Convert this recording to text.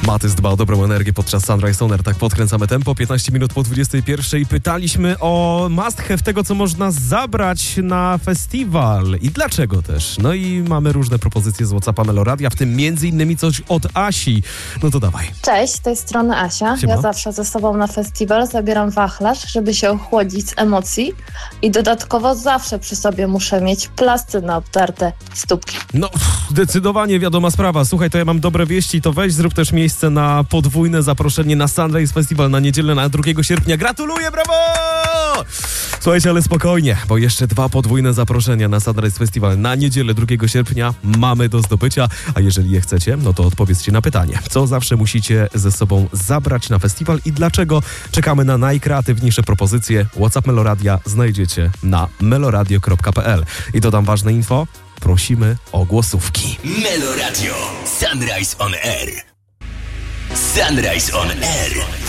Matys dba o dobrą energię podczas Sunrise On Air. Tak podkręcamy tempo. 15 minut po 21. Pytaliśmy o must have tego, co można zabrać na festiwal i dlaczego też. No i mamy różne propozycje z WhatsAppa Meloradia, w tym między innymi coś od Asi. No to dawaj. Cześć, z tej strony Asia. Siema. Ja zawsze ze sobą na festiwal zabieram wachlarz, żeby się ochłodzić z emocji i dodatkowo zawsze przy sobie muszę mieć plasty na obtarte stópki. No, zdecydowanie wiadoma sprawa. Słuchaj, to ja mam dobre wieści, to weź zrób też miejsce na podwójne zaproszenie na Sunrise Festival na niedzielę na 2 sierpnia. Gratuluję, brawo! Słuchajcie, ale spokojnie, bo jeszcze 2 podwójne zaproszenia na Sunrise Festival na niedzielę 2 sierpnia mamy do zdobycia, a jeżeli je chcecie, no to odpowiedzcie na pytanie, co zawsze musicie ze sobą zabrać na festiwal i dlaczego. Czekamy na najkreatywniejsze propozycje. WhatsApp Meloradia znajdziecie na meloradio.pl. I dodam ważne info, prosimy o głosówki. Meloradio Sunrise On Air. Sunrise On Air.